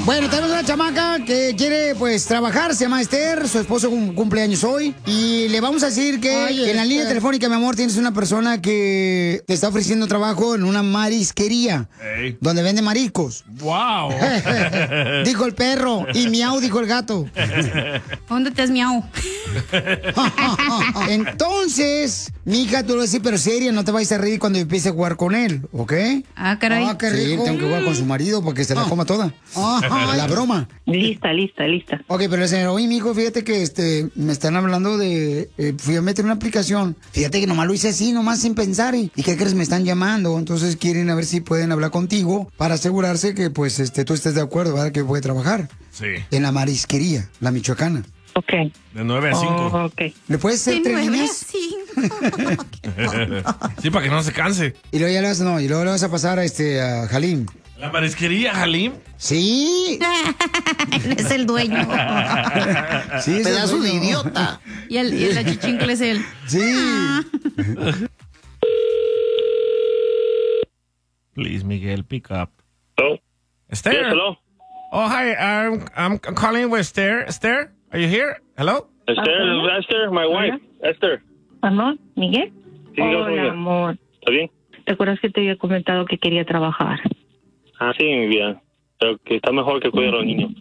Bueno, tenemos una chamaca que quiere, pues, trabajar. Se llama Esther. Su esposo cumple años hoy. Y le vamos a decir que en la línea telefónica, mi amor, tienes una persona que te está ofreciendo trabajo en una marisquería. Hey. Donde vende mariscos. ¡Wow! Dijo el perro. Y miau, dijo el gato. ¿Dónde te has miau? Entonces, mija, tú lo decís, pero seria, no te vayas a reír cuando empiece a jugar con él, ¿ok? Ah, caray. Ah, qué rico. Sí, tengo que jugar con su marido porque se la coma toda. La broma. Lista. Ok, pero señor, oye, mijo, fíjate que me están hablando de... fui a meter una aplicación. Fíjate que nomás lo hice así, nomás sin pensar. ¿Y qué crees? Me están llamando. Entonces quieren a ver si pueden hablar contigo para asegurarse que, pues, tú estés de acuerdo, ¿verdad? Que puede trabajar. Sí. En la marisquería, la michoacana. Ok. De 9 a 5. Ok. ¿Le puedes hacer 3 líneas? Sí, para que no se canse. Y luego ya le vas a pasar a Halim. ¿La marisquería Halim? Sí. Él es el dueño. Sí, es Pedazo el de dueño. idiota. Y el achichincle es él. Sí. Please, Miguel, pick up. Hello? Esther? Yes, hello? Oh, hi. I'm calling with Esther. Esther, are you here? Hello? Esther, my wife. Esther. Amor, Miguel. Sí, dígame, Hola, oiga. amor. ¿Está bien? ¿Te acuerdas que te había comentado que quería trabajar? Ah, sí, mi vida. Pero que está mejor que cuide a los niños.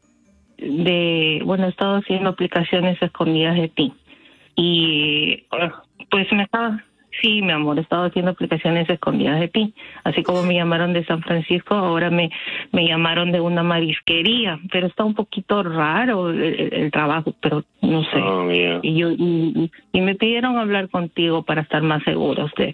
He estado haciendo aplicaciones escondidas de ti. Y ¿Ahora? pues sí, mi amor, he estado haciendo aplicaciones escondidas de ti. Así como me llamaron de San Francisco, ahora me llamaron de una marisquería. Pero está un poquito raro el trabajo, pero no sé. Oh, mía. Y me pidieron hablar contigo para estar más seguros de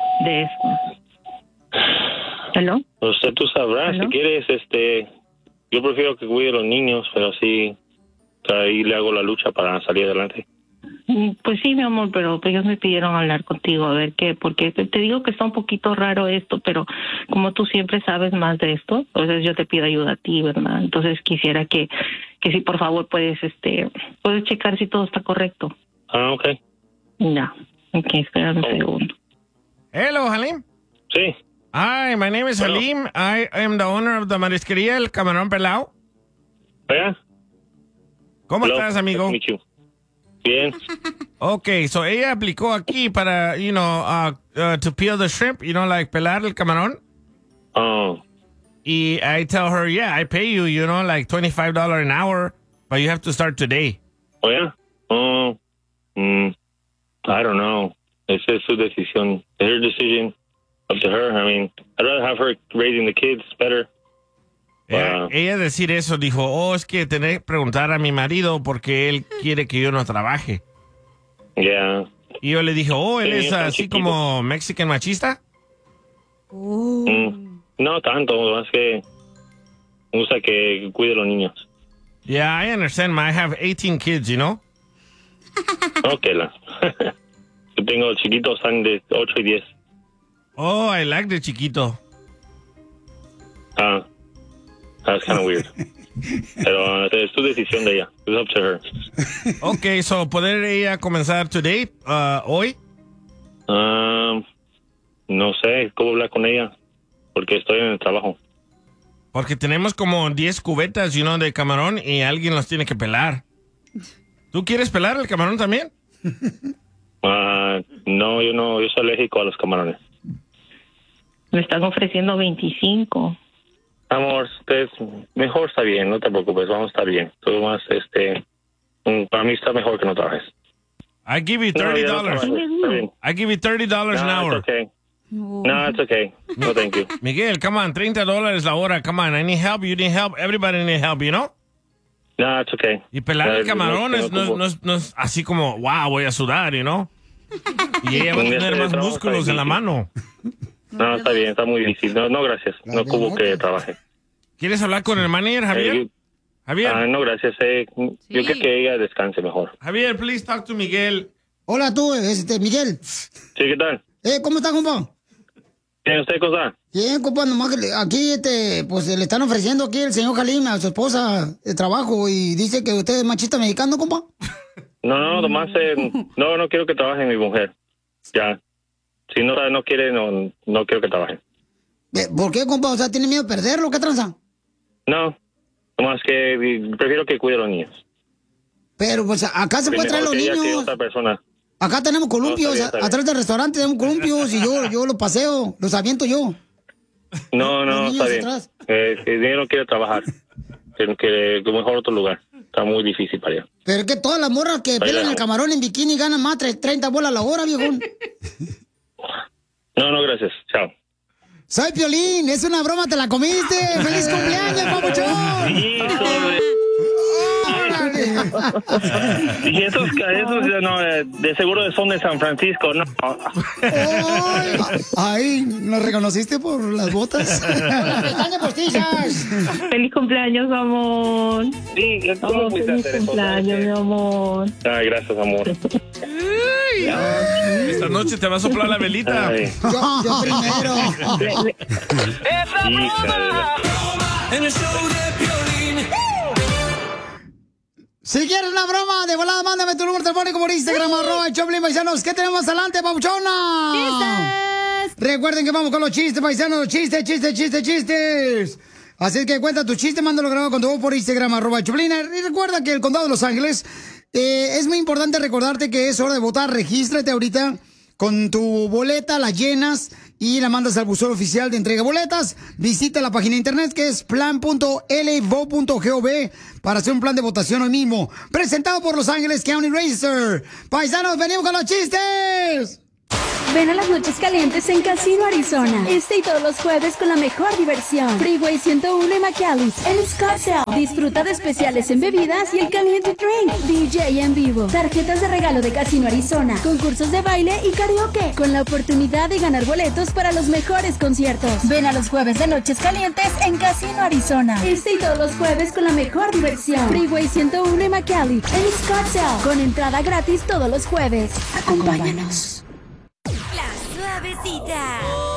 esto. ¿Hello? Usted tú sabrás, ¿Aló? si quieres, yo prefiero que cuide a los niños, pero sí, ahí le hago la lucha para salir adelante. Pues sí, mi amor, pero ellos me pidieron hablar contigo, a ver qué, porque te digo que está un poquito raro esto, pero como tú siempre sabes más de esto, entonces yo te pido ayuda a ti, ¿verdad? Entonces quisiera que si por favor puedes checar si todo está correcto. Ah, ok. Ya, ok, espera un segundo. Hello, Halim. Sí. Hi, my name is Hello. Halim. I am the owner of the marisquería El Camarón Pelao. ¿Vea? ¿Cómo Hello. estás, amigo? Nice to meet you. Bien. Okay, so ella aplicó aquí para, to peel the shrimp, like pelar el camarón. Oh, Y I tell her, yeah, I pay you, like $25 an hour, but you have to start today. oh, yeah? Oh, I don't know. Esa es su decisión. It's her decision. Up to her. I mean, I'd rather have her raising the kids better. Ella decir eso dijo, es que tener que preguntar a mi marido porque él quiere que yo no trabaje. Yeah. Y yo le dije, él Sí, es está así chiquito. como Mexican machista. No tanto, más que me gusta que cuide a los niños. Yeah, I understand. I have 18 kids, Ok, yo tengo chiquitos, están de 8 y 10. Oh, I like the chiquito. That's kind of weird. Pero es tu decisión de ella. It's up to her. Okay, so ¿poder ella comenzar today, hoy? No sé cómo hablar con ella, porque estoy en el trabajo. Porque tenemos como 10 cubetas, de camarón y alguien los tiene que pelar. ¿Tú quieres pelar el camarón también? No, yo soy alérgico a los camarones. Me están ofreciendo 25. Amor, mejor está bien, no te preocupes, vamos a estar bien. Todo más, para mí está mejor que no trabajes. I give you No, $30. ya no trabajes, está bien. I give you $30 an No, hour. it's okay. No, it's okay. No, thank you. Miguel, come on, $30 la hora, come on. I need help, you need help, everybody need help, No, it's okay. Y pelar el camarón ocupo. no es así como, wow, voy a sudar, Y ella va a tener más trabajo músculos está en la difícil. mano. No, está bien, está muy difícil. No, gracias. No ocupo que trabaje. ¿Quieres hablar con el manager, Javier? Javier, No, gracias. Yo creo que ella descanse mejor. Javier, please talk to Miguel. Hola, tú, Miguel. Sí, ¿qué tal? ¿Cómo está, compa? ¿Tiene usted cosa? Bien, compa, nomás que aquí, pues le están ofreciendo aquí el señor Halim a su esposa de trabajo y dice que usted es machista mexicano, compa. No, nomás, no quiero que trabaje mi mujer. Ya. Si no quiere, no quiero que trabaje. ¿Por qué, compa? O sea, ¿tiene miedo de perderlo? ¿Qué tranza? No, Nomás que prefiero que cuide a los niños. Pero pues acá se puede traer los Que niños. otra persona. Acá tenemos columpios, está bien. atrás del restaurante tenemos columpios y yo los paseo, los aviento yo. No, Los está niños bien. atrás. Si el niño no quiere trabajar, que mejor otro lugar. Está muy difícil para allá. Pero es que todas las morras que pelan el camarón en bikini ganan más 30 bolas a la hora, viejón. No, gracias. Chao. Soy Piolín, es una broma, te la comiste. ¡Feliz cumpleaños, papuchón! Y esos no, de seguro son de San Francisco, ¿no? Ay, ¿nos reconociste por las botas? ¡Las pestañas postizas! Feliz cumpleaños, amor. Sí, ¿cómo pudiste Feliz hacer eso? cumpleaños, mi amor. Ay, gracias, amor. Esta noche te va a soplar la velita. Ay. Yo primero. En el show de Piolín. Si quieres una broma, de volada, mándame tu número telefónico por Instagram, @Choplin Paisanos. ¿Qué tenemos adelante, papuchona? ¡Chistes! Recuerden que vamos con los chistes, paisanos. Chistes. Así que cuenta tu chiste, mándalo grabado con tu voz por Instagram, @Choplin. Y recuerda que el Condado de Los Ángeles, es muy importante recordarte que es hora de votar. Regístrate ahorita con tu boleta, la llenas y la mandas al buzón oficial de entrega de boletas. Visita la página de internet que es plan.lvote.gov para hacer un plan de votación hoy mismo. Presentado por Los Ángeles County Racer. Paisanos, venimos con los chistes. Ven a las noches calientes en Casino Arizona. Y todos los jueves con la mejor diversión. Freeway 101 y McAllis en Scottsdale. Disfruta de especiales en bebidas y el caliente drink. DJ en vivo. Tarjetas de regalo de Casino Arizona. Concursos de baile y karaoke. Con la oportunidad de ganar boletos para los mejores conciertos. Ven a los jueves de noches calientes en Casino Arizona. Y todos los jueves con la mejor diversión. Freeway 101 y McAllis en Scottsdale. Con entrada gratis todos los jueves. Acompáñanos. La suavecita.